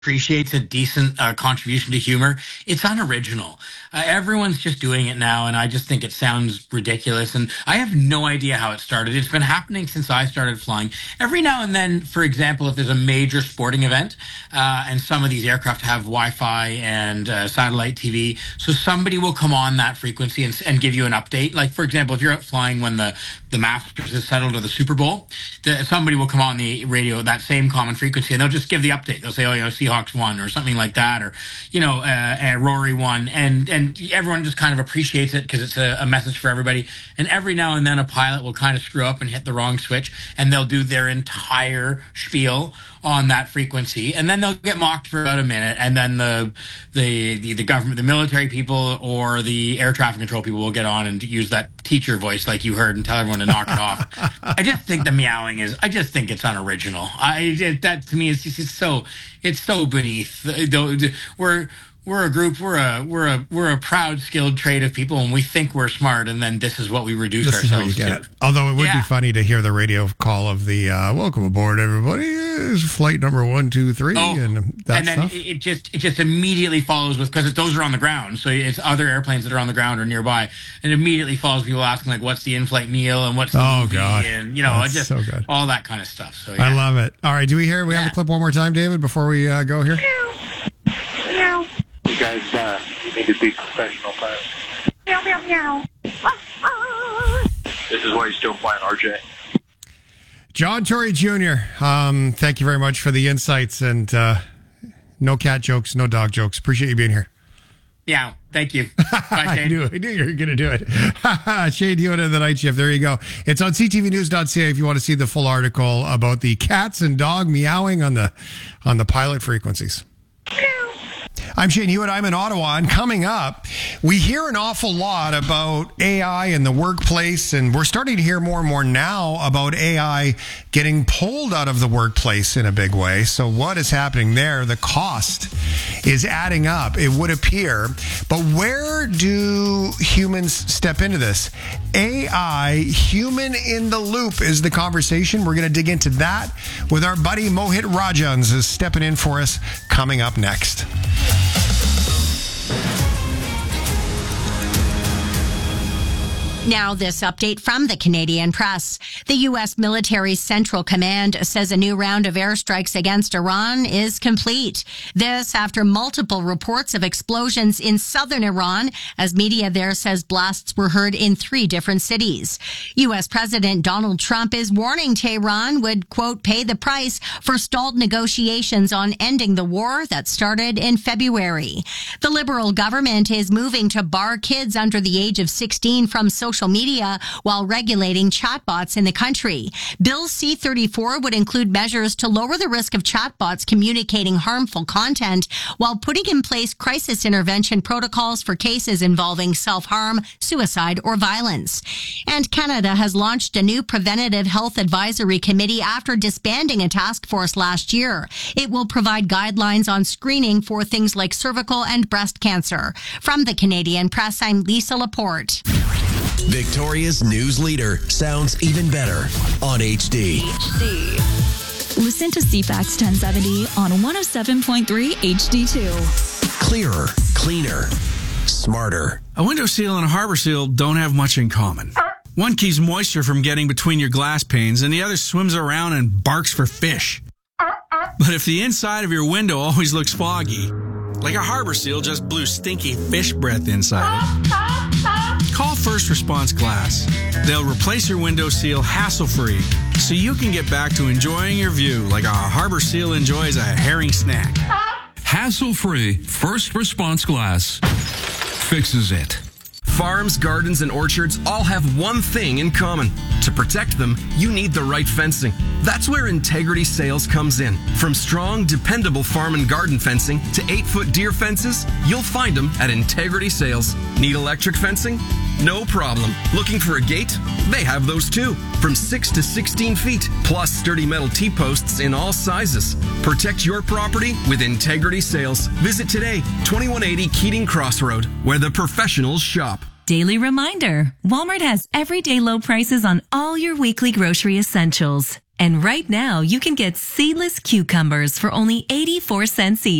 appreciates a decent contribution to humor, it's unoriginal. Everyone's just doing it now, and I just think it sounds ridiculous. And I have no idea how it started. It's been happening since I started flying. Every now and then, for example, if there's a major sporting event, and some of these aircraft have Wi-Fi and satellite TV, so somebody will come on that frequency and give you an update. Like, for example, if you're out flying when the Masters is settled or the Super Bowl, somebody will come on the radio, that same common frequency, and they'll just give the update. They'll say, oh, Seahawks won or something like that, or, Rory won. And everyone just kind of appreciates it because it's a message for everybody. And every now and then a pilot will kind of screw up and hit the wrong switch, and they'll do their entire spiel on that frequency, and then they'll get mocked for about a minute, and then the government, the military people, or the air traffic control people will get on and use that teacher voice like you heard and tell everyone to knock it off. I just think the meowing I just think it's unoriginal. That to me is just it's so beneath. We're a group. We're a proud, skilled trade of people, and we think we're smart. And then this is what we reduce ourselves to. Although it would be funny to hear the radio call of the "Welcome aboard, everybody. Is flight number 123," and then stuff. it just immediately follows with, because those are on the ground, so it's other airplanes that are on the ground or nearby, and immediately follows people asking like, "What's the in-flight meal?" and "What's the movie?" God, and that's just so good. All that kind of stuff. So I love it. All right, do we have the clip one more time, David, before we go here? You guys, you need to be professional pilots. Meow, meow, meow. This is why you're still flying RJ. John Tory Jr., thank you very much for the insights, and no cat jokes, no dog jokes. Appreciate you being here. Yeah, thank you. Bye, Shane. I knew you were going to do it. Shane Hewitt of the Night Shift. There you go. It's on ctvnews.ca if you want to see the full article about the cats and dog meowing on the pilot frequencies. I'm Shane Hewitt. I'm in Ottawa, and coming up, we hear an awful lot about AI in the workplace, and we're starting to hear more and more now about AI getting pulled out of the workplace in a big way. So what is happening there? The cost is adding up, it would appear. But where do humans step into this? AI, human in the loop, is the conversation. We're going to dig into that with our buddy Mohit Rajans is stepping in for us coming up next. Now, this update from the Canadian Press. The U.S. military Central Command says a new round of airstrikes against Iran is complete. This after multiple reports of explosions in southern Iran, as media there says blasts were heard in 3 different cities. U.S. President Donald Trump is warning Tehran would, quote, pay the price for stalled negotiations on ending the war that started in February. The Liberal government is moving to bar kids under the age of 16 from social media while regulating chatbots in the country. Bill C-34 would include measures to lower the risk of chatbots communicating harmful content while putting in place crisis intervention protocols for cases involving self-harm, suicide, or violence. And Canada has launched a new preventative health advisory committee after disbanding a task force last year. It will provide guidelines on screening for things like cervical and breast cancer. From the Canadian Press, I'm Lisa Laporte. Victoria's news leader sounds even better on HD. Listen to CFAX 1070 on 107.3 HD2. Clearer, cleaner, smarter. A window seal and a harbor seal don't have much in common. One keeps moisture from getting between your glass panes, and the other swims around and barks for fish. But if the inside of your window always looks foggy, like a harbor seal just blew stinky fish breath inside it, call First Response Glass. They'll replace your window seal hassle-free so you can get back to enjoying your view like a harbor seal enjoys a herring snack. Hassle-free First Response Glass fixes it. Farms, gardens, and orchards all have one thing in common. To protect them, you need the right fencing. That's where Integrity Sales comes in. From strong, dependable farm and garden fencing to 8-foot deer fences, you'll find them at Integrity Sales. Need electric fencing? No problem. Looking for a gate? They have those too. From 6 to 16 feet, plus sturdy metal T-posts in all sizes. Protect your property with Integrity Sales. Visit today, 2180 Keating Crossroad, where the professionals shop. Daily reminder, Walmart has everyday low prices on all your weekly grocery essentials. And right now, you can get seedless cucumbers for only 84 cents each.